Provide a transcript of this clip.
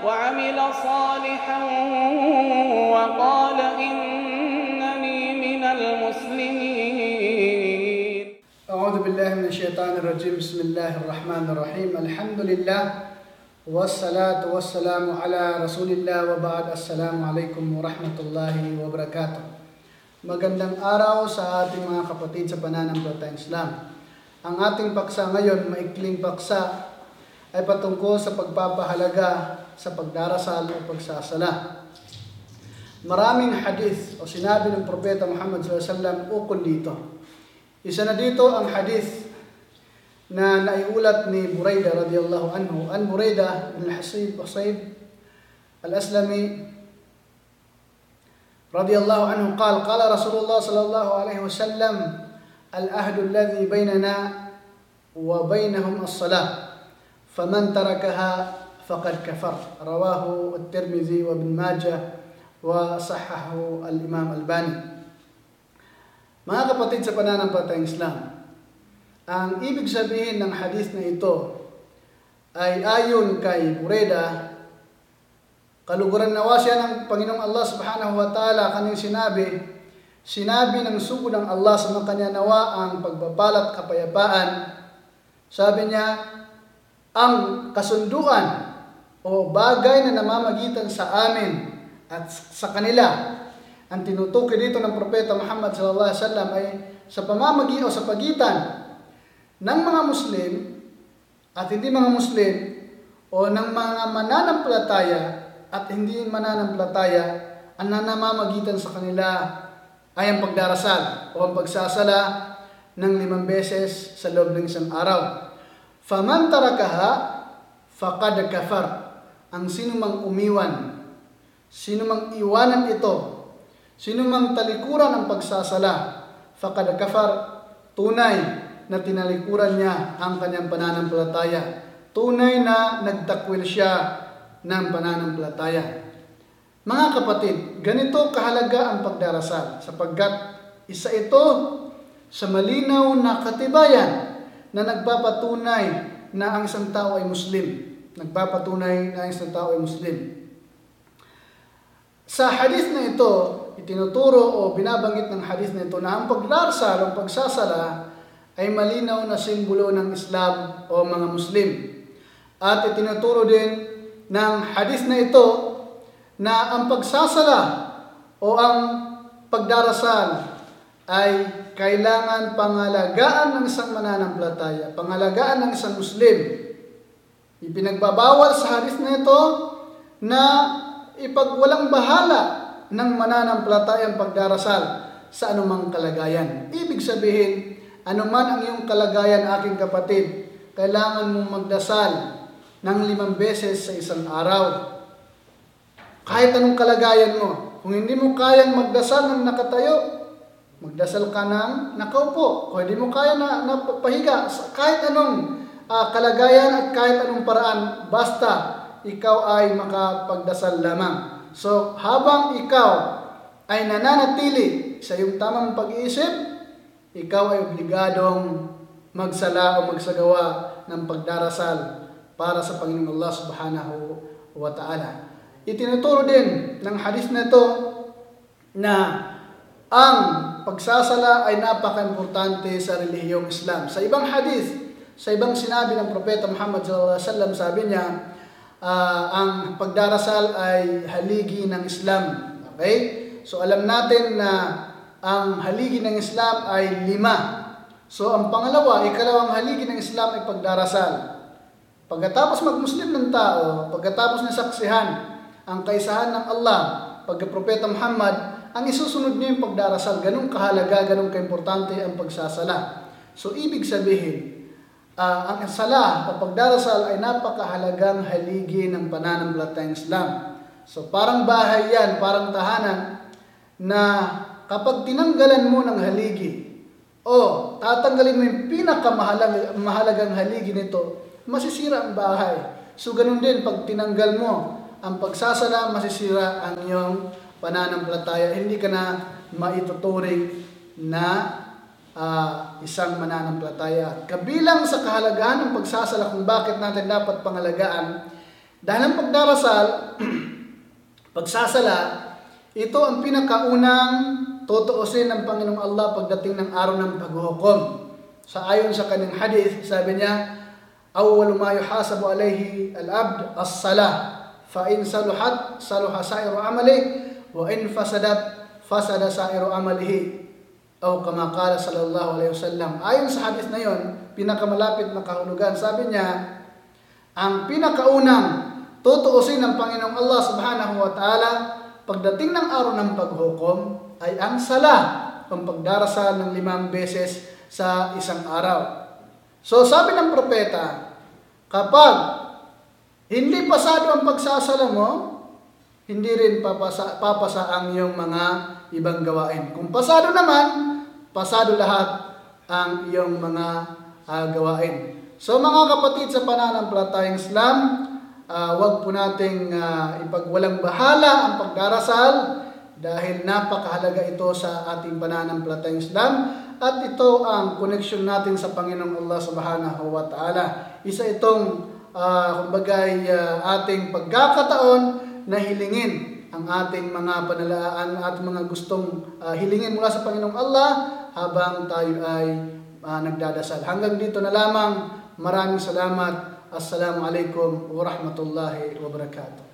وعمل صالحا وقال إنني من المسلمين. أعوذ بالله من الشيطان الرجيم. بسم الله الرحمن الرحيم. الحمد لله والصلاة والسلام على رسول الله وبعد. السلام عليكم ورحمة الله وبركاته. Magandang araw sa ating mga kapatid sa pananampalatayang Islam. Ang ating paksa ngayon, maikling paksa, ay patungkol sa pagpapahalaga sa pagdarasal o pagsasala. Maraming hadith o sinabi ng Propeta Muhammad SAW ukol dito. Isa na dito ang hadith na naiulat ni Buraidah radhiyallahu anhu. An Buraidah bin al-Hasib al-Aslami radhiyallahu anhu qala Rasulullah sallallahu alaihi wasallam al-ahdu alladhi bainana wa bainahum as-salah faman tarakaha faqad kafar. Rawahu at-Tirmidzi wa Ibn Majah wa sahhahu al-Imam Albani. Mga kapatid sa pananampalatayang Islam, ang ibig sabihin ng hadith na ito ay ayon kay Buraidah, kaluguran nawa siya ng Panginoong Allah subhanahu wa ta'ala. Kanyang sinabi ng sugod ng Allah sa mga kanya nawa ang pagbabalat kapayapaan. Sabi niya, ang kasunduan o bagay na namamagitan sa amin at sa kanila, ang tinutukoy dito ng Propeta Muhammad sallallahu alaihi wasallam ay sa pamamagitan o sa pagitan ng mga Muslim at hindi mga Muslim, o ng mga mananampalataya at hindi mananampalataya, ang namamagitan sa kanila ay ang pagdarasal o ang pagsasala ng 5 beses sa loob ng isang araw. Faman tarakaha faqad kafar. Ang sinumang umiwan, sinumang iwanan ito, sinumang talikuran ang pagsasala, faqad kafar, tunay na tinalikuran niya ang kanyang pananampalataya. Tunay na nagtakwil siya ng pananampalataya. Mga kapatid, ganito kahalaga ang pagdarasal sapagkat isa ito sa malinaw na katibayan na nagpapatunay na ang isang tao ay Muslim. Nagpapatunay na ang isang tao ay Muslim. Sa hadith na ito, itinuturo o binabanggit ng hadith na ito na ang pagdarasal o pagsasala ay malinaw na simbolo ng Islam o mga Muslim. At itinuturo din ng hadith na ito na ang pagsasala o ang pagdarasal ay kailangan pangalagaan ng isang mananampalataya, pangalagaan ng isang Muslim. Ipinagbabawal sa hadith na ito na ipagwalang bahala ng mananampalataya ang pagdarasal sa anumang kalagayan. Ibig sabihin, anuman ang iyong kalagayan, aking kapatid, kailangan mong magdasal ng 5 beses sa isang araw. Kahit anong kalagayan mo. Kung hindi mo kayang magdasal ng nakatayo, magdasal ka ng nakaupo. Kung hindi mo kaya na pahiga, kahit anong kalagayan at kahit anong paraan, basta ikaw ay makapagdasal lamang. So, habang ikaw ay nananatili sa iyong tamang pag-iisip, ikaw ay obligadong magsala o magsagawa ng pagdarasal para sa Panginoong Allah subhanahu wa ta'ala. Itinuturo din ng hadith na ito na ang pagsasala ay napaka-importante sa relihiyong Islam. Sa ibang hadith, sa ibang sinabi ng Propeta Muhammad sallallahu alaihi wasallam, sabi niya, ang pagdarasal ay haligi ng Islam. Okay? So alam natin na ang haligi ng Islam ay 5. So ang ikalawang haligi ng Islam ay pagdarasal. Pagkatapos mag-Muslim ng tao, pagkatapos niya saksihan ang kaisahan ng Allah, pagka-Propeta Muhammad, ang isusunod niya yung pagdarasal. Ganun kahalaga, ganun kaimportante ang pagsasala. So ibig sabihin, ang sala o pagdarasal ay napakahalagang haligi ng pananampalatayang Islam. So parang bahay yan, parang tahanan, na kapag tinanggalan mo ng haligi o tatanggalin mo yung pinakamahalagang haligi nito, masisira ang bahay. So ganun din, pag tinanggal mo ang pagsasala, masisira ang iyong pananampalataya. Hindi ka na maituturing na isang mananampalataya. Kabilang sa kahalagahan ng pagsasala kung bakit natin dapat pangalagaan, Dahil ang pagdarasal, pagsasala, ito ang pinakaunang tutuusin ng Panginoong Allah pagdating ng araw ng paghuhukom. Ayon sa kanyang hadith, sabi niya, awwalu ma yuhasabu alayhi al-abd as-salah, fa in saluhat saluha sa'iru amali, wa in fasadat fasada sa'iru amalihi. O kama qala sallallahu alaihi wasallam. Ayon sa hadith na yon, pinakamalapit na kahulugan, sabi niya, ang pinakaunang tutuusin ng Panginoong Allah subhanahu wa ta'ala pagdating ng araw ng paghukom ay ang sala, ang pagdarasal ng 5 beses sa isang araw. So sabi ng propeta, kapag hindi pasado ang pagsasala mo, hindi rin papasa ang iyong mga ibang gawain. Kung pasado naman, pasado lahat ang iyong mga gawain. So mga kapatid sa pananampalatayang Islam, wag po nating ipagwalang bahala ang pagdarasal dahil napakahalaga ito sa ating pananampalatayang Islam at ito ang connection natin sa Panginoong Allah subhanahu wa ta'ala. Isa itong kumbagay ating pagkakataon na hilingin ang ating mga panalaan at mga gustong hilingin mula sa Panginoong Allah habang tayo ay nagdadasal. Hanggang dito na lamang. Maraming salamat. Assalamualaikum warahmatullahi wabarakatuh.